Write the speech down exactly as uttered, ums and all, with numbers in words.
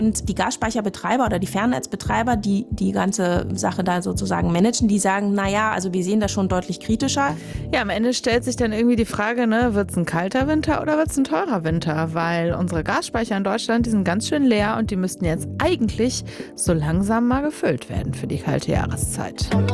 Und die Gasspeicherbetreiber oder die Fernnetzbetreiber, die die ganze Sache da sozusagen managen, die sagen, naja, also wir sehen das schon deutlich kritischer. Ja, am Ende stellt sich dann irgendwie die Frage, ne, wird es ein kalter Winter oder wird es ein teurer Winter? Weil unsere Gasspeicher in Deutschland, die sind ganz schön leer und die müssten jetzt eigentlich so langsam mal gefüllt werden für die kalte Jahreszeit.